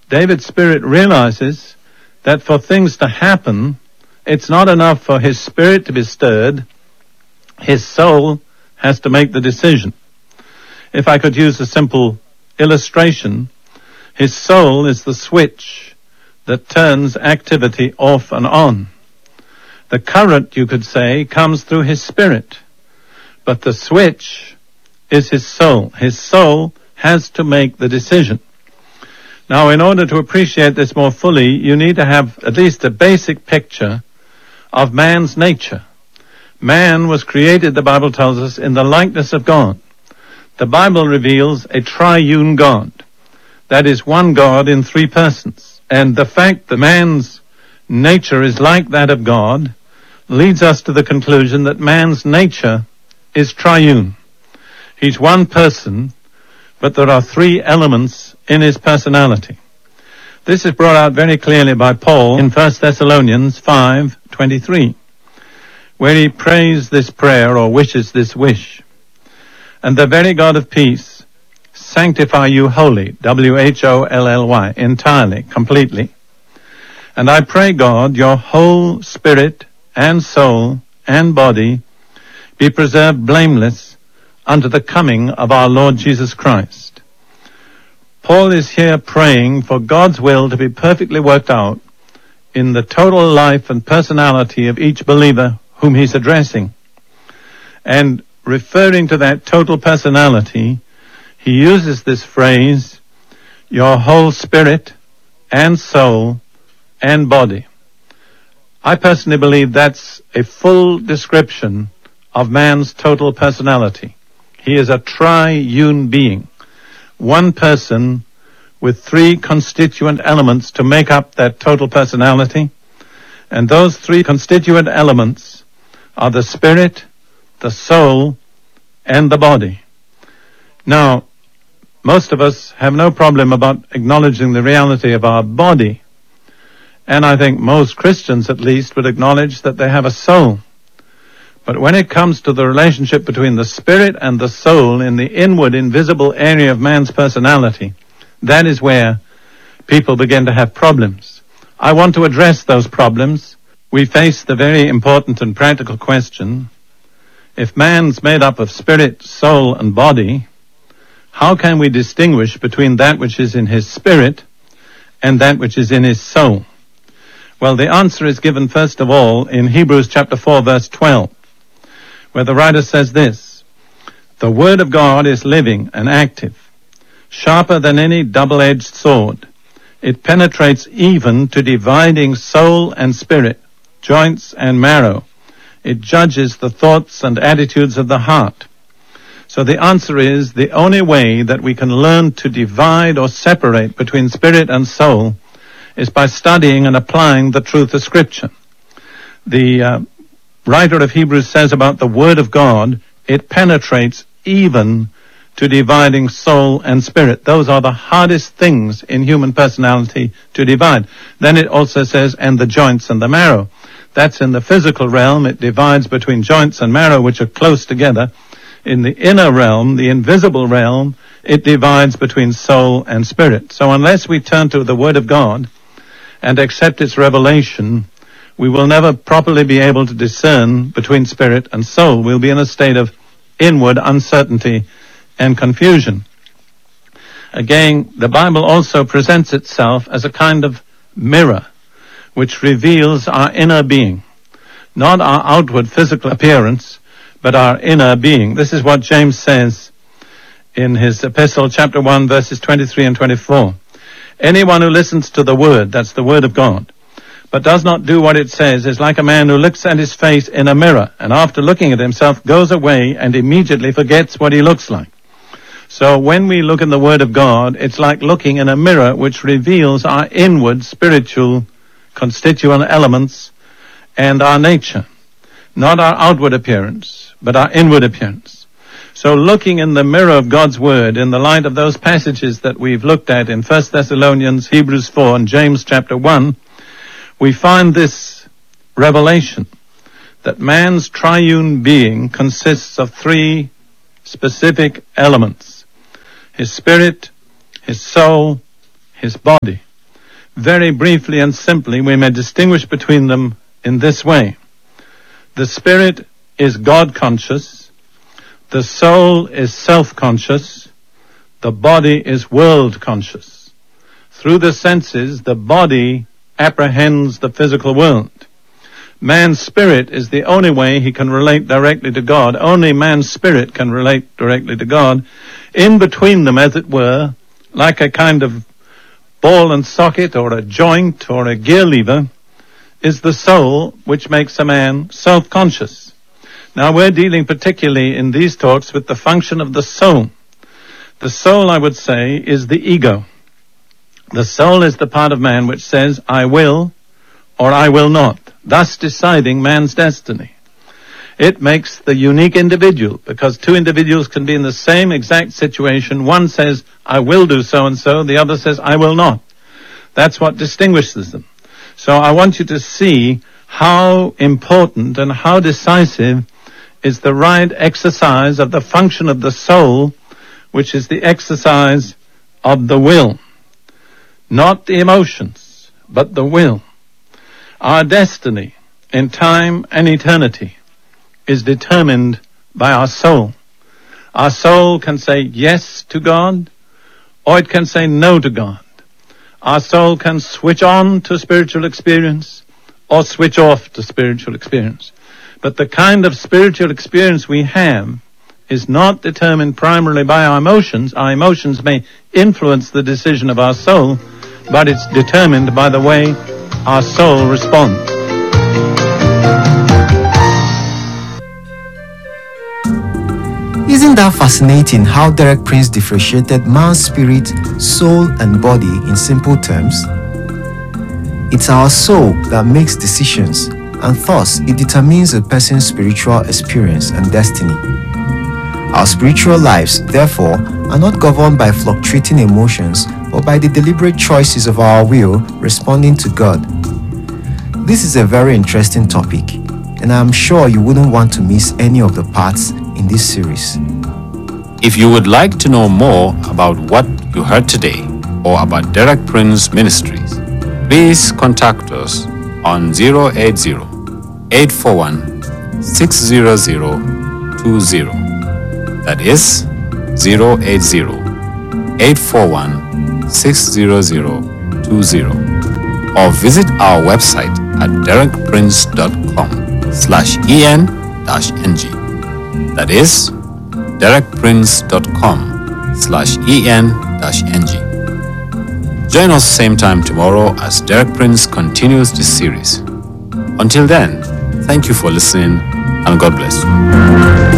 David's spirit realizes that for things to happen, it's not enough for his spirit to be stirred. His soul has to make the decision. If I could use a simple illustration, his soul is the switch that turns activity off and on. The current, you could say, comes through his spirit, but the switch is his soul. His soul has to make the decision. Now, in order to appreciate this more fully, you need to have at least a basic picture of man's nature. Man was created, the Bible tells us, in the likeness of God. The Bible reveals a triune God. That is one God in three persons. And the fact that man's nature is like that of God leads us to the conclusion that man's nature is triune. He's one person, but there are three elements in his personality. This is brought out very clearly by Paul in 1 Thessalonians 5:23, where he prays this prayer or wishes this wish. And the very God of peace sanctify you wholly, W-H-O-L-L-Y, entirely, completely. And I pray, God, your whole spirit and soul and body be preserved blameless unto the coming of our Lord Jesus Christ. Paul is here praying for God's will to be perfectly worked out in the total life and personality of each believer whom he's addressing. And referring to that total personality, he uses this phrase, your whole spirit and soul and body. I personally believe that's a full description of man's total personality. He is a triune being, one person with three constituent elements to make up that total personality. And those three constituent elements are the spirit, the soul, and the body. Now, most of us have no problem about acknowledging the reality of our body. And I think most Christians, at least, would acknowledge that they have a soul. But when it comes to the relationship between the spirit and the soul in the inward, invisible area of man's personality, that is where people begin to have problems. I want to address those problems. We face the very important and practical question, if man's made up of spirit, soul, and body, how can we distinguish between that which is in his spirit and that which is in his soul? Well, the answer is given first of all in Hebrews chapter 4, verse 12, where the writer says this, the word of God is living and active, sharper than any double-edged sword. It penetrates even to dividing soul and spirit, joints and marrow. It judges the thoughts and attitudes of the heart. So the answer is, the only way that we can learn to divide or separate between spirit and soul is by studying and applying the truth of Scripture. The writer of Hebrews says about the Word of God, it penetrates even to dividing soul and spirit. Those are the hardest things in human personality to divide. Then it also says, and the joints and the marrow. That's in the physical realm. It divides between joints and marrow, which are close together. In the inner realm, the invisible realm, it divides between soul and spirit. So unless we turn to the Word of God and accept its revelation, we will never properly be able to discern between spirit and soul. We'll be in a state of inward uncertainty and confusion. Again, the Bible also presents itself as a kind of mirror which reveals our inner being, not our outward physical appearance, but our inner being. This is what James says in his epistle, chapter 1, verses 23 and 24. Anyone who listens to the word, that's the word of God, but does not do what it says, is like a man who looks at his face in a mirror, and after looking at himself goes away and immediately forgets what he looks like. So when we look in the Word of God, it's like looking in a mirror which reveals our inward spiritual constituent elements and our nature. Not our outward appearance, but our inward appearance. So looking in the mirror of God's Word, in the light of those passages that we've looked at in 1 Thessalonians, Hebrews 4, and James chapter 1, we find this revelation that man's triune being consists of three specific elements: his spirit, his soul, his body. Very briefly and simply, we may distinguish between them in this way. The spirit is God-conscious, the soul is self-conscious, the body is world-conscious. Through the senses, the body apprehends the physical world. Man's spirit is the only way he can relate directly to God. Only man's spirit can relate directly to God. In between them, as it were, like a kind of ball and socket or a joint or a gear lever, is the soul, which makes a man self-conscious. Now, we're dealing particularly in these talks with the function of the soul. The soul, I would say, is the ego. The soul is the part of man which says, I will or I will not, thus deciding man's destiny. It makes the unique individual, because two individuals can be in the same exact situation. One says, I will do so-and-so, the other says, I will not. That's what distinguishes them. So I want you to see how important and how decisive is the right exercise of the function of the soul, which is the exercise of the will. Not the emotions, but the will. Our destiny in time and eternity is determined by our soul. Our soul can say yes to God, or it can say no to God. Our soul can switch on to spiritual experience, or switch off to spiritual experience. But the kind of spiritual experience we have is not determined primarily by our emotions. Our emotions may influence the decision of our soul, but it's determined by the way our soul responds. Isn't that fascinating how Derek Prince differentiated man's spirit, soul, and body in simple terms? It's our soul that makes decisions, and thus it determines a person's spiritual experience and destiny. Our spiritual lives, therefore, are not governed by fluctuating emotions, but by the deliberate choices of our will responding to God. This is a very interesting topic, and I'm sure you wouldn't want to miss any of the parts in this series. If you would like to know more about what you heard today or about Derek Prince Ministries, please contact us on 080-841-60020. That is 080-841-60020. Or visit our website at derekprince.com/en-ng. That is derekprince.com/en-ng. Join us same time tomorrow as Derek Prince continues this series. Until then, thank you for listening and God bless you.